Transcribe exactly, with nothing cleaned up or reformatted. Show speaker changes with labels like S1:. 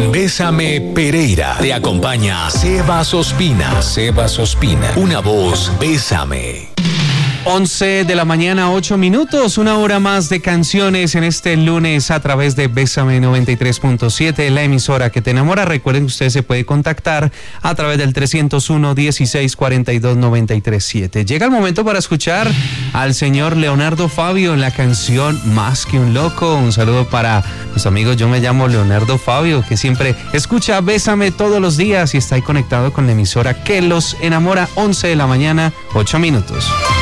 S1: En Bésame Pereira te acompaña Sebas Ospina. Sebas Ospina, una voz Bésame.
S2: once de la mañana, ocho minutos, una hora más de canciones en este lunes a través de Bésame noventa y tres punto siete, la emisora que te enamora. Recuerden que usted se puede contactar a través del trescientos uno, dieciséis cuarenta y dos, noventa y tres siete. Llega el momento para escuchar al señor Leonardo Fabio en la canción Más que un loco. Un saludo para los amigos, yo me llamo Leonardo Fabio, que siempre escucha Bésame todos los días y está ahí conectado con la emisora que los enamora. Once de la mañana, ocho minutos.